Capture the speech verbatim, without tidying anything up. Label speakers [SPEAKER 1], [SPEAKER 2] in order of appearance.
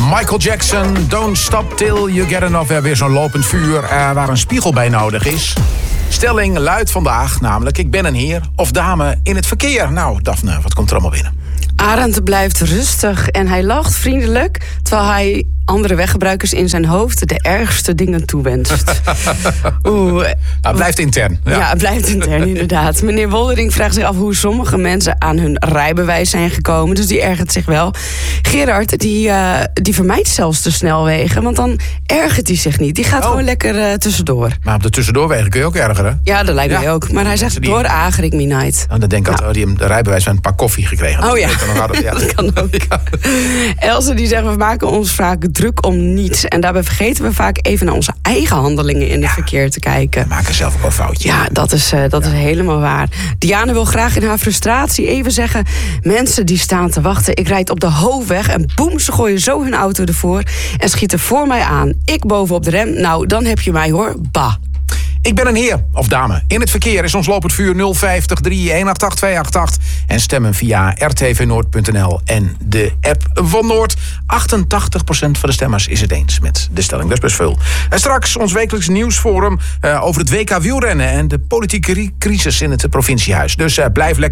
[SPEAKER 1] Michael Jackson, Don't Stop Till You Get Enough. We hebben weer zo'n lopend vuur uh, waar een spiegel bij nodig is. Stelling luidt vandaag namelijk: ik ben een heer of dame in het verkeer. Nou, Daphne, wat komt er allemaal binnen?
[SPEAKER 2] Arend blijft rustig en hij lacht vriendelijk, terwijl hij andere weggebruikers in zijn hoofd de ergste dingen toewenst. Oeh.
[SPEAKER 1] Nou, blijft intern. Ja.
[SPEAKER 2] ja, het blijft intern inderdaad. Meneer Woldering vraagt zich af hoe sommige mensen aan hun rijbewijs zijn gekomen. Dus die ergert zich wel. Gerard, die, uh, die vermijdt zelfs de snelwegen, want dan ergert hij zich niet. Die gaat oh. gewoon lekker uh, tussendoor.
[SPEAKER 1] Maar op de tussendoorwegen kun je ook ergeren.
[SPEAKER 2] Ja, dat lijkt ja. mij ook. Maar hij zegt, die... door ager ik me niet.
[SPEAKER 1] Nou, dan denk ik altijd, oh, die hebben de rijbewijs met een pak koffie gekregen.
[SPEAKER 2] Oh ja,
[SPEAKER 1] hadden, ja.
[SPEAKER 2] dat kan ook. Ja. Else die zegt, we maken ons vaak druk om niets. En daarbij vergeten we vaak even naar onze eigen handelingen in het ja. verkeer te kijken.
[SPEAKER 1] We maken zelf ook wel foutjes.
[SPEAKER 2] Ja, dat is, uh, dat ja. is helemaal waar. Diane wil graag in haar frustratie even zeggen, mensen die staan te wachten, ik rijd op de hoofdweg en boem, ze gooien zo hun auto ervoor en schieten voor mij aan. Ik bovenop de rem, nou, dan heb je mij hoor, bah.
[SPEAKER 1] Ik ben een heer of dame. In het verkeer is ons lopend vuur nul vijftig drie een acht acht twee acht acht. En stemmen via r t v noord punt n l en de app van Noord. achtentachtig procent van de stemmers is het eens met de stelling. Dat is best veel. En straks ons wekelijks nieuwsforum uh, over het W K wielrennen en de politieke crisis in het provinciehuis. Dus uh, blijf lekker.